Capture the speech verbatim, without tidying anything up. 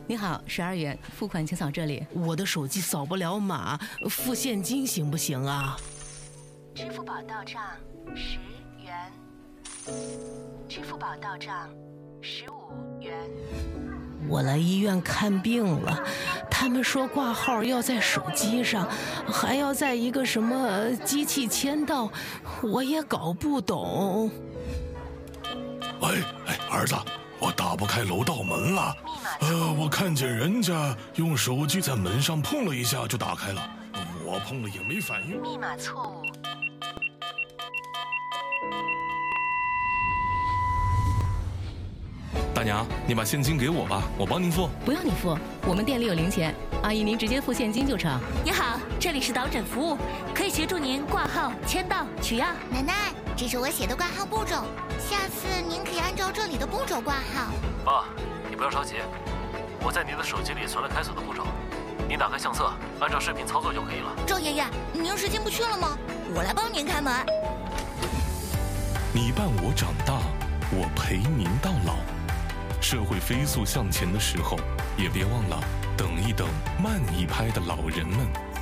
你好，十二元，付款请扫这里。 我的手机扫不了码，付现金行不行啊？ 支付宝到账十元，支付宝到账十五元。 我来医院看病了，他们说挂号要在手机上，还要在一个什么机器签到，我也搞不懂。 喂，哎，儿子，我打不开楼道门了。呃，我看见人家用手机在门上碰了一下就打开了，我碰了也没反应。 密码错误。 大娘，你把现金给我吧，我帮您付。 不要你付，我们店里有零钱，阿姨您直接付现金就成。 你好，这里是导诊服务，可以协助您挂号、签到、取药。 奶奶，这是我写的挂号步骤，下次您可以按照这里的步骤挂号。 爸，你不要着急，我在您的手机里存了开锁的步骤，您打开相册，按照视频操作就可以了。 周爷爷，您是进不去了吗？我来帮您开门。 你伴我长大，我陪您到老。社会飞速向前的时候，也别忘了等一等慢一拍的老人们。